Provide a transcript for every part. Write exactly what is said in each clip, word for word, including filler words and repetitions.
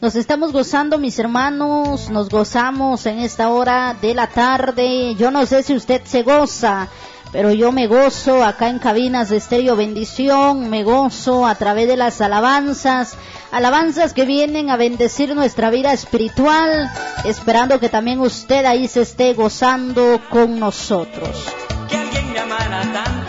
Nos estamos gozando, mis hermanos, nos gozamos en esta hora de la tarde. Yo no sé si usted se goza, pero yo me gozo acá en Cabinas de Estéreo Bendición, me gozo a través de las alabanzas, alabanzas que vienen a bendecir nuestra vida espiritual, esperando que también usted ahí se esté gozando con nosotros. Que alguien me amara tanto.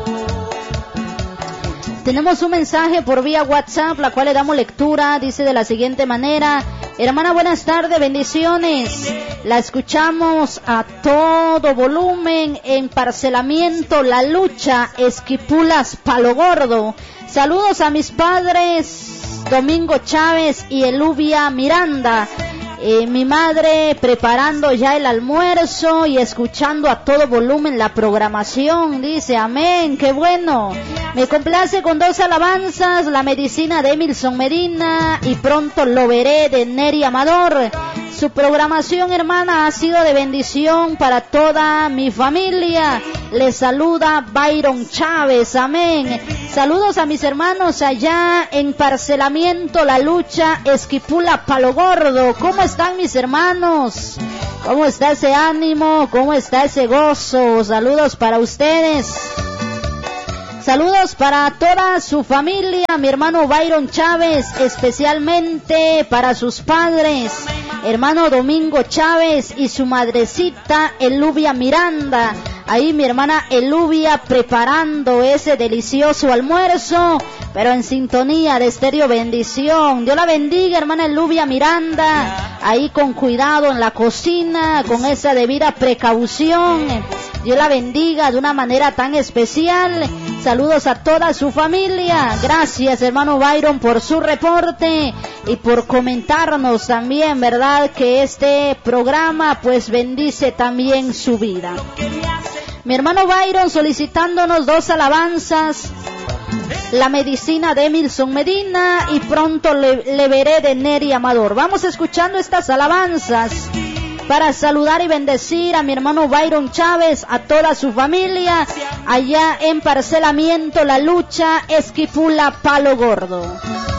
Tenemos un mensaje por vía WhatsApp, la cual le damos lectura, dice de la siguiente manera: hermana, buenas tardes, bendiciones. La escuchamos a todo volumen en Parcelamiento La Lucha, Esquipulas, Palo Gordo. Saludos a mis padres, Domingo Chávez y Elubia Miranda. Eh, mi madre preparando ya el almuerzo y escuchando a todo volumen la programación, dice, amén, qué bueno. Me complace con dos alabanzas, La Medicina de Emilson Medina y Pronto lo veré de Neri Amador. Su programación, hermana, ha sido de bendición para toda mi familia. Les saluda Byron Chávez, amén. Saludos a mis hermanos allá en Parcelamiento La Lucha, Esquipula, Palo Gordo. ¿Cómo están mis hermanos? ¿Cómo está ese ánimo? ¿Cómo está ese gozo? Saludos para ustedes. Saludos para toda su familia, mi hermano Byron Chávez, especialmente para sus padres, hermano Domingo Chávez y su madrecita Elubia Miranda. Ahí mi hermana Elubia preparando ese delicioso almuerzo, pero en sintonía de Estéreo Bendición. Dios la bendiga, hermana Elubia Miranda, ahí con cuidado en la cocina, con esa debida precaución. Dios la bendiga de una manera tan especial. Saludos a toda su familia. Gracias, hermano Byron, por su reporte y por comentarnos también, ¿verdad?, que este programa pues bendice también su vida. Mi hermano Byron solicitándonos dos alabanzas, La Medicina de Emilson Medina y Pronto le, le veré de Neri Amador. Vamos escuchando estas alabanzas para saludar y bendecir a mi hermano Byron Chávez, a toda su familia, allá en Parcelamiento La Lucha, Esquipula, Palo Gordo.